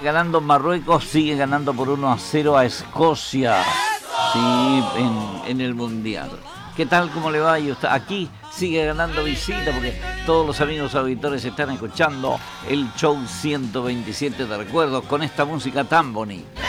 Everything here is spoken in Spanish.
Ganando Marruecos, sigue ganando por 1-0 a Escocia. Sí, en el Mundial. ¿Qué tal? ¿Cómo le va? Y usted aquí sigue ganando visita porque todos los amigos auditores están escuchando el show 127 de recuerdos con esta música tan bonita.